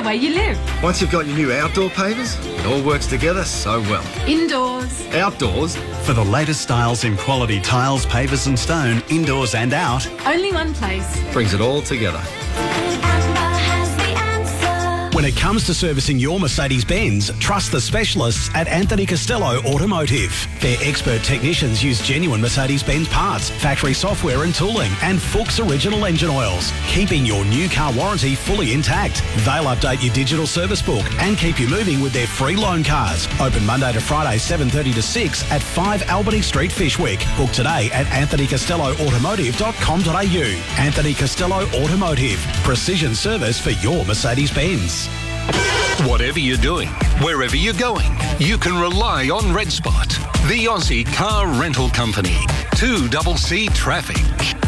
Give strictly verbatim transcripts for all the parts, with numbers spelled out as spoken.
way you live. Once you've got your new outdoor pavers, it all works together so well. Indoors. Outdoors. For the latest styles in quality tiles, pavers and stone, indoors and out. Only one place. Brings it all together. When it comes to servicing your Mercedes-Benz, trust the specialists at Anthony Costello Automotive. Their expert technicians use genuine Mercedes-Benz parts, factory software and tooling, and Fuchs original engine oils, keeping your new car warranty fully intact. They'll update your digital service book and keep you moving with their free loan cars. Open Monday to Friday, seven thirty to six at five Albany Street, Fishwick. Book today at anthony costello automotive dot com dot a u. Anthony Costello Automotive. Precision service for your Mercedes-Benz. Whatever you're doing, wherever you're going, you can rely on Red Spot, the Aussie car rental company. two C C Traffic.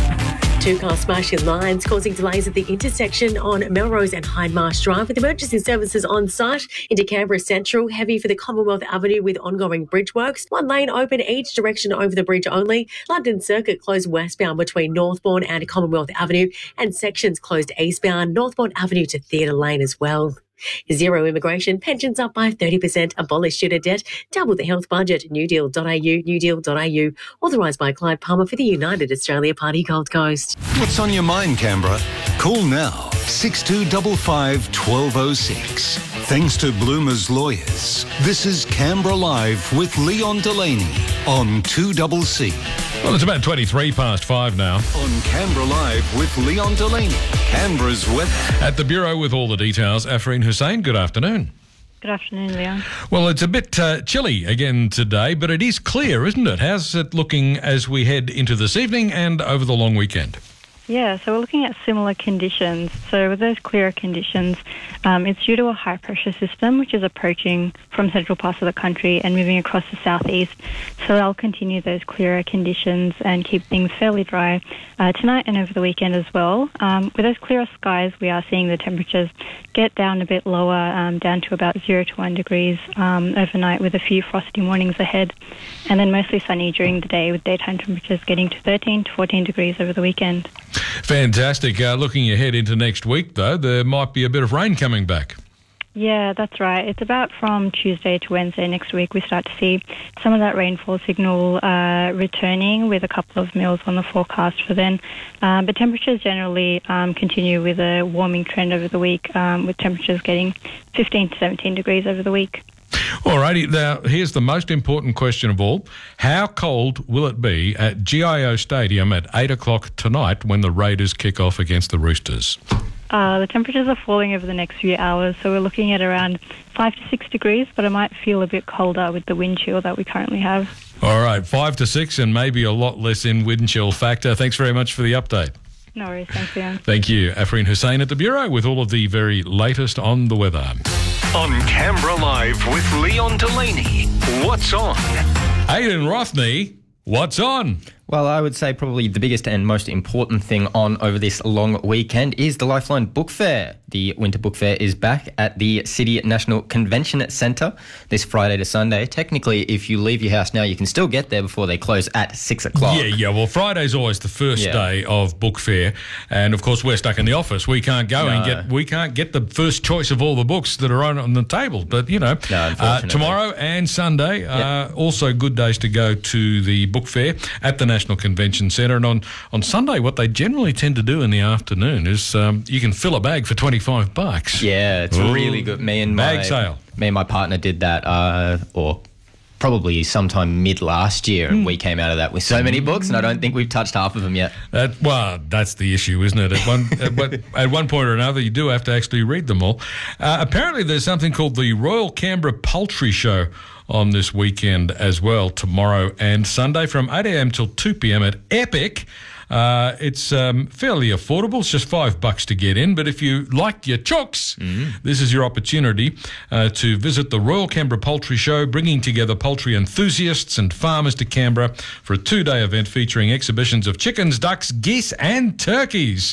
Two cars smash in lines, causing delays at the intersection on Melrose and Hindmarsh Drive, with emergency services on site into Canberra Central. Heavy for the Commonwealth Avenue with ongoing bridge works. One lane open each direction over the bridge only. London Circuit closed westbound between Northbourne and Commonwealth Avenue, and sections closed eastbound Northbourne Avenue to Theatre Lane as well. Zero immigration, pensions up by thirty percent, abolish student debt, double the health budget, new deal dot a u, new deal dot a u, authorised by Clyde Palmer for the United Australia Party Gold Coast. What's on your mind, Canberra? Call now, six two five five, one two zero six. Thanks to Bloomer's Lawyers, this is Canberra Live with Leon Delaney on two C C. Well, it's about twenty-three past five now. On Canberra Live with Leon Delaney, Canberra's weather. At the Bureau with all the details, Afreen Hussain, good afternoon. Good afternoon, Leon. Well, it's a bit uh, chilly again today, but it is clear, isn't it? How's it looking as we head into this evening and over the long weekend? Yeah, so we're looking at similar conditions. So with those clearer conditions, um, it's due to a high-pressure system which is approaching from central parts of the country and moving across the southeast. So they'll continue those clearer conditions and keep things fairly dry uh, tonight and over the weekend as well. Um, with those clearer skies, we are seeing the temperatures get down a bit lower, um, down to about zero to one degrees um, overnight, with a few frosty mornings ahead. And then mostly sunny during the day, with daytime temperatures getting to thirteen to fourteen degrees over the weekend. Fantastic. Uh, looking ahead into next week, though, there might be a bit of rain coming back. Yeah, that's right. It's about from Tuesday to Wednesday next week we start to see some of that rainfall signal uh, returning, with a couple of mils on the forecast for then. Um, but temperatures generally um, continue with a warming trend over the week, um, with temperatures getting fifteen to seventeen degrees over the week. Alrighty, now here's the most important question of all. How cold will it be at G I O Stadium at eight o'clock tonight when the Raiders kick off against the Roosters? Uh, the temperatures are falling over the next few hours, so we're looking at around five to six degrees, but it might feel a bit colder with the wind chill that we currently have. All right, five to six and maybe a lot less in wind chill factor. Thanks very much for the update. No worries, thanks, Leon. Thank you. Afreen Hussain at the Bureau with all of the very latest on the weather. On Canberra Live with Leon Delaney, what's on? Aidan Rothney, what's on? Well, I would say probably the biggest and most important thing on over this long weekend is the Lifeline Book Fair. The Winter Book Fair is back at the City National Convention Centre this Friday to Sunday. Technically, if you leave your house now, you can still get there before they close at six o'clock. Yeah, yeah. Well, Friday's always the first yeah. day of Book Fair, and of course we're stuck in the office. We can't go no. and get we can't get the first choice of all the books that are on, on the table. But you know, no, uh, tomorrow and Sunday are yep. also good days to go to the Book Fair at the National Convention Centre. And on, on Sunday, what they generally tend to do in the afternoon is um, you can fill a bag for twenty-five bucks. Yeah, it's Ooh, really good. Me and bag my sale. Me and my partner did that, uh, or probably sometime mid last year, and mm. we came out of that with so many books, and I don't think we've touched half of them yet. That, well, that's the issue, isn't it? At one at, at one point or another, you do have to actually read them all. Uh, apparently, there's something called the Royal Canberra Poultry Show on this weekend as well, tomorrow and Sunday from eight a.m. till two p.m. at Epic. Uh, it's um, fairly affordable. It's just five bucks to get in. But if you liked your chooks, mm-hmm. this is your opportunity uh, to visit the Royal Canberra Poultry Show, bringing together poultry enthusiasts and farmers to Canberra for a two-day event featuring exhibitions of chickens, ducks, geese and turkeys.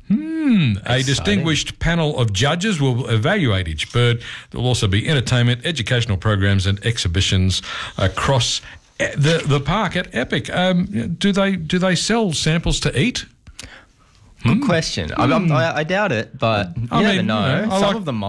Hmm. A distinguished panel of judges will evaluate each bird. There will also be entertainment, educational programs and exhibitions across the the park at Epic. Um, do they do they sell samples to eat? Good hmm. question. I, I, I doubt it, but you I never mean, know. You know Some like, of them